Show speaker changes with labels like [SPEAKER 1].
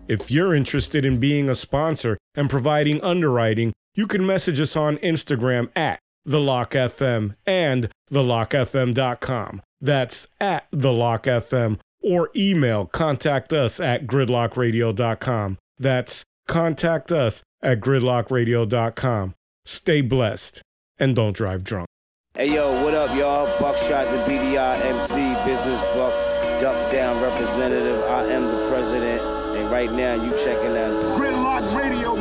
[SPEAKER 1] If you're interested in being a sponsor and providing underwriting, you can message us on Instagram at TheLockFM and TheLockFM.com. That's at TheLockFM, or email contact us at gridlockradio.com. That's contact us at gridlockradio.com. Stay blessed and don't drive drunk.
[SPEAKER 2] Hey yo, what up y'all? Buckshot the BDI MC, Business Buck, Duck Down Representative. I am the president, and right now you checking out
[SPEAKER 3] Gridlock Radio.